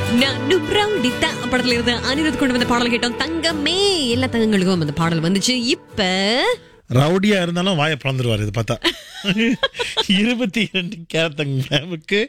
நானும் ரவுடித்தா படத்துல இருந்து அனிருத் கொண்டு வந்த பாடல் கேட்டோம். தங்கமே எல்லா தங்கங்களுக்கும் அந்த பாடல் வந்துச்சு. இப்ப ரவுடியா இருந்தாலும் வாயை பிளந்துருவாரு இது பார்த்தா. 22 கேரட் தங்கமுக்கு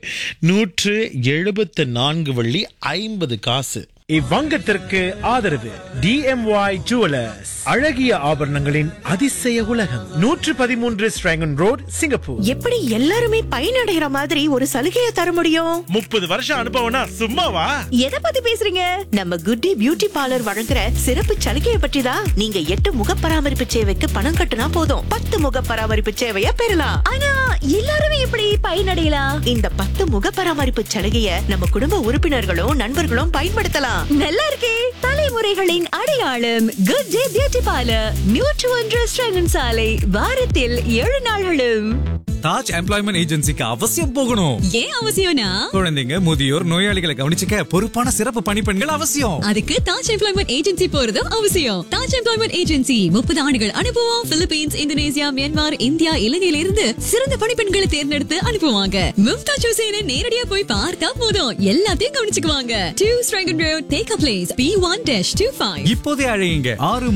174 வெள்ளி 50 காசு. இவ்வங்கத்திற்கு ஆதரவு DMY ஜுவலர்ஸ், அழகிய ஆபரணங்களின் அதிசய உலகம், 113 ஸ்ட்ராங்கன் ரோட், சிங்கப்பூர். எப்படி எல்லாருமே பயனடைகிற மாதிரி ஒரு சலுகையை தர முடியும்? 30 வருஷம் அனுபவம்னா சும்மாவா? எதை பத்தி பேசுறீங்க? நம்ம குட்டி பியூட்டி பார்லர் வழங்குற சிறப்பு சலுகையை பற்றி தான். நீங்க 8 முக பராமரிப்பு சேவைக்கு பணம் கட்டுனா போதும், 10 முக பராமரிப்பு சேவையை பெறலாம். ஆனா எல்லாருமே எப்படி பயனடையலாம்? இந்த 10 முக பராமரிப்பு சலுகையை நம்ம குடும்ப உறுப்பினர்களும் நண்பர்களும் பயன்படுத்தலாம். நல்லா இருக்கே. தலைமுறைகளின் அடையாளம் குட் டே பியூட்டி பார்லர், 101 ஸ்ட்ராங்கன் சாலை, வாரத்தில் 7 நாள்களும். தாஜ் எம்ப்ளாய்மெண்ட் ஏஜென்சிக்கு அவசியம் போகணும். ஏன் அவசியம்னா, குழந்தைங்க, முதியோர், நோயாளிகளை கவனிச்சுக்க பொறுப்பான சிறப்பு பணிப்பெண்கள் அவசியம். அதுக்கு தாஜ் எம்ப்ளாய்மெண்ட் ஏஜென்சி போறதும் அவசியம். தாஜ் எம்ப்ளாய்மெண்ட் ஏஜென்சி 30 ஆண்டுகள் அனுபவம். பிலிப்பீன்ஸ், இந்தோனேசியா, மியான்மர், இந்தியா, இலங்கையில இருந்து சிறந்த பணிப்பெண்களை தேர்ந்தெடுத்து அனுப்புவாங்க. மும்தாஜ் ஹுசேனை நேரடியா போய் பார்த்தா போதும், எல்லாத்தையும் கவனிச்சுக்குவாங்க. 2 ஸ்ட்ராங்கன் road, take a place, P1-25. இப்போதே அழையுங்க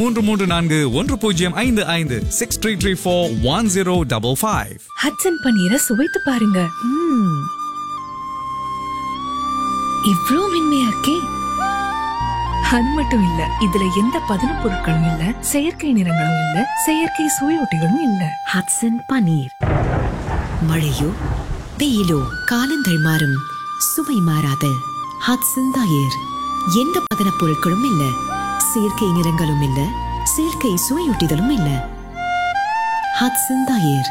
6334 1055 6334 1055. ஹட்சன் பன்னீரை சுவைத்து பாருங்க. இவ்ளோ மென்மையா இருக்கே. அது மட்டும் இல்ல, இதுல எந்த பதன பொருட்களும் இல்ல, செயற்கை நிறங்களும் இல்ல, செயற்கை சுவையொட்டிகளும் இல்ல. ஹட்சன் பன்னீர். மழையோ வெயிலோ காலங்கள் மாறும், சுவை மாறாத ஹட்சன் தயிர். எந்த பதன பொருட்களும் இல்ல, செயற்கை நிறங்களும் இல்ல, செயற்கை சுவையொட்டிகளும் இல்ல. ஹட்சன் தயிர்.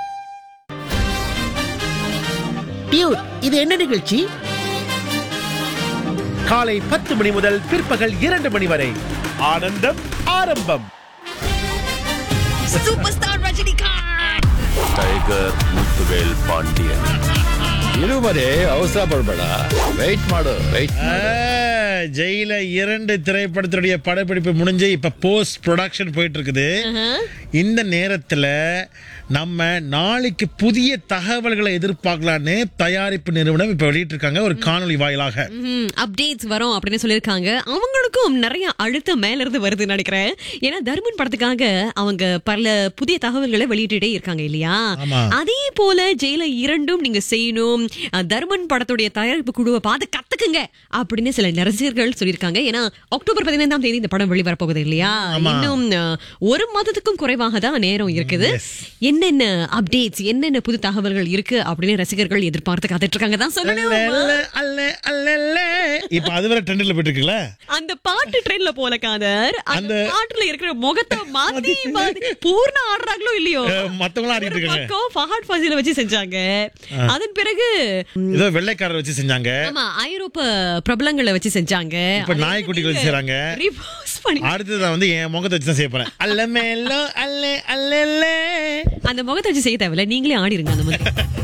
இது என்ன நிகழ்ச்சி? காலை 10 மணி முதல் பிற்பகல் 2 மணி வரை ஆனந்தம் ஆரம்பம். Super star Rajinikanth, tiger Muthuvel Pandyan ಇರುವರೆ ಅವಸರ ಪಡಬೇಡ, ವೆಯ್ಟ್ ಮಾಡು. ஜெயில 2 திரைப்படத்தினுடைய படப்பிடிப்பு முடிஞ்சு இப்ப போஸ்ட் ப்ரொடக்ஷன் போயிட்டு இருக்குது. இந்த நேரத்துல நம்ம நாளைக்கு புதிய தகவல்களை எதிர்பார்க்கலான்னு தயாரிப்பு நிறுவனம் இப்ப வெளியிட்டு இருக்காங்க ஒரு காணொலி வாயிலாக. அப்டேட்ஸ் வரும் அப்படின்னு சொல்லிருக்காங்க. அவங்களுக்கும் நிறைய அழுத்தம் மேல இருந்து வருதுன்னு நினைக்கிறேன். ஏன்னா தர்மன் படத்துக்காக அவங்க பல புதிய தகவல்களை வெளியிட்டே இருக்காங்க இல்லையா? அதே போல ஜெயில 2 நீங்க செய்யணும். தர்மன் படத்துடைய தயாரிப்பு குழுவை பார்த்து கத்துக்குங்க அப்படின்னு சில ரசிகர்கள் சொல்லியிருக்காங்க. ஏன்னா அக்டோபர் 15ஆம் தேதி இந்த படம் வெளிவர போகுது இல்லையா? இன்னும் 1 மாதத்துக்கும் குறைவாக தான் நேரம் இருக்குது. என்னென்ன அப்டேட்ஸ், என்னென்ன புது தகவல்கள் இருக்கு அப்படின்னு ரசிகர்கள் எதிர்பார்த்து காத்துட்டு இருக்காங்க தான் சொல்லணும். இப்ப அது வரை ட்ரெண்ட்ல போயிட்டு இருக்குல்ல, அந்த பாட்டு ட்ரெண்ட்ல போல காதர். அந்த பாட்டுல இருக்கிற முகத்தை மாத்தி பூர்ண ஆடுறாங்களோ இல்லையோ, மத்தவங்க ஆடிட்டு இருக்காங்க. ஃபஹத் ஃபாசில வச்சு செஞ்சாங்க. அதன் பிறகு ஏதோ வெள்ளைக்காரர் வச்சு செஞ்சாங்க. ஆமா, ஐரோப்பா பிரபலங்களை வச்சு செஞ்சாங்க. இப்ப நாய்க்குட்டிகள் வச்சு செய்றாங்க. அடுத்ததான் வந்து என் முகத்தை வச்சு தான் செய்ய போறேன். அல்ல மேலோ அல்ல அல்ல. அந்த முகத்தை வச்சு செய்ய தேவையில்ல, நீங்களே ஆடிருங்க அந்த மாதிரி.